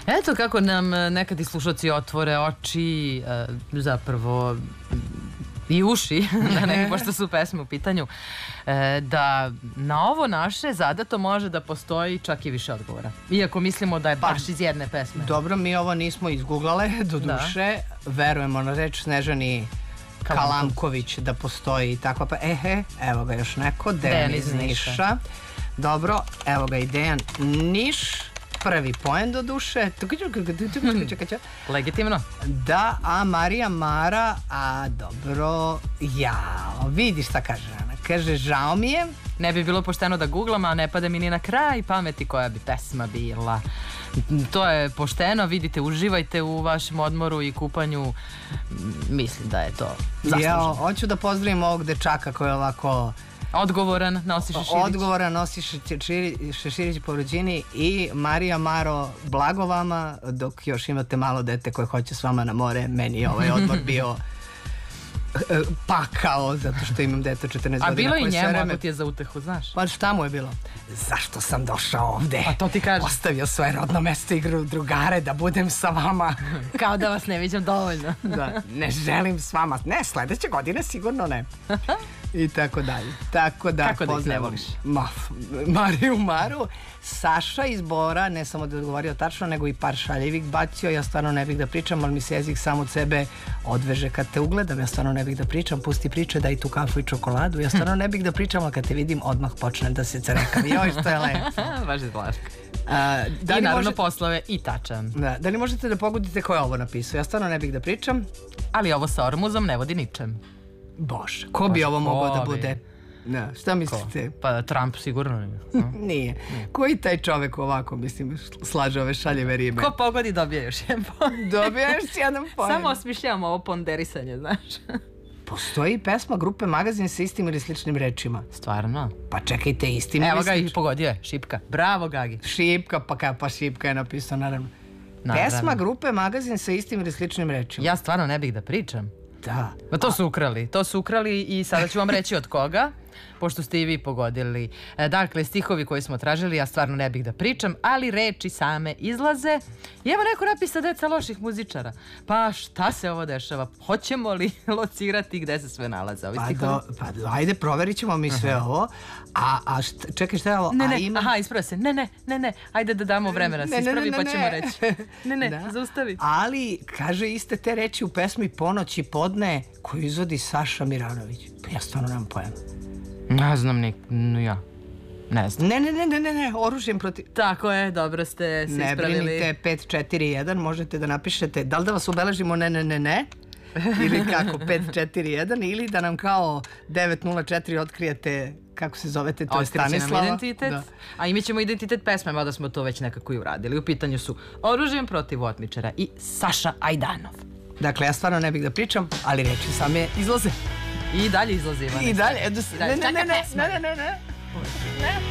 Eto kako nam nekad i slušalci otvore oči, zapravo i uši, pošto su pesme u pitanju, da na ovo naše zadato može da postoji čak i više odgovora. Iako mislimo da je baš iz jedne pesme. Dobro, mi ovo nismo izguglale, do duše. Verujemo na reč Snežani Kalamković da postoji takva pa. Evo ga još neko, Dejan iz Niša. Dobro, evo ga i Dejan Niš. Prvi poen do duše. Legitimno. Da, a Marija Mara, a dobro, jao, vidi šta kaže ona. Kaže, žao mi je. Ne bi bilo pošteno da googlam, a ne pada mi ni na kraj pameti koja bi pesma bila. To je pošteno, vidite, uživajte u vašem odmoru i kupanju. Mislim da je to zasluženo. Jao, hoću da pozdravim ovog dečaka koji je ovako... Odgovoran, nosi Šeširić. Odgovoran, nosi Šeširić po rođini. I Marija Maro, blago vama, dok još imate malo dete koje hoće s vama na more. Meni je ovaj odmor bio pakao, zato što imam dete 14 godina. A bilo i njemu, ako ti je za utehu, znaš? Pa šta mu je bilo? Zašto sam došao ovde? A to ti kaže. Ostavio svoje rodno mesto i drugare da budem sa vama. Kao da vas ne viđam dovoljno. Da, ne želim s vama. Ne, sledeće godine sigurno ne. I tako dalje. Tako da, kako da ih ne voliš? Mariju Maru. Saša iz Bora, ne samo da je odgovorio tačno, nego i par šaljivih bacio. Ja stvarno ne bih da pričam, ali mi se jezik sam od sebe odveže kad te ugledam. Ja stvarno ne bih da pričam, pusti priče, daj tu kafu i čokoladu. Ja stvarno ne bih da pričam, ali kad te vidim odmah počnem da se cerekam. Joj, što je lepo. Baš je plaška. I naravno poslove i tačan. Da li možete da pogodite ko je ovo napisao? Ja stvarno ne bih da pričam. Ali ovo sa Ormuzom ne vodi ničem. Bože, ko bi ovo mogao da bude? Šta mislite? Pa Trump sigurno nije. Koji taj čovek ovako, mislim, slaže ove šaljive rime? Ko pogodi dobije još jedan poen. Dobije još jedan poen. Samo osmišljavamo ovo ponderisanje, znaš. Postoji pesma grupe Magazin sa istim ili sličnim rečima. Stvarno? Pa čekajte, istim ili sličnim. Evo ga i pogodio je, Šipka. Bravo, Gagi. Šipka, pa Šipka je napisao, naravno. Pesma grupe Magazin sa istim ili sličnim rečima. Ja stvarno ne bih da pričam. Da. Ma to su ukrali i sada ću vam reći od koga, pošto ste i vi pogodili. Dakle, stihovi koji smo tražili, ja stvarno ne bih da pričam, ali reči same izlaze. I evo neko napisa deca loših muzičara. Pa šta se ovo dešava? Hoćemo li locirati gde se sve nalaze ovi stihovi? Pa ajde, proverit ćemo mi sve ovo. Čekaj, šta je ovo? Ispravi se. Ne, ajde da damo vremena se ispravi pa ćemo reći. Ne, zaustavi. Ali, kaže iste te reči u pesmi Ponoć i podne koju izvodi Saša Miranović. Pa ja stvarno nemam pojma. Ne znam ja. Ne znam. Ne, oružjem protiv... Tako je, dobro ste se ispravili. Ne brinite, 541, možete da napišete, da li da vas ubeležimo ne, ili kako, 541, ili da nam kao 904 otkrijete, kako se zovete, to je Stanislava. Otkriće nam identitet, a i mi ćemo identitet pesme, mada smo to već nekako i uradili. U pitanju su Oružjem protiv otmičara i Saša Ajdanov. Dakle, ja stvarno ne bih da pričam, ali reči same izlaze. I dalje izlazi, Ivane. I dalje, ne.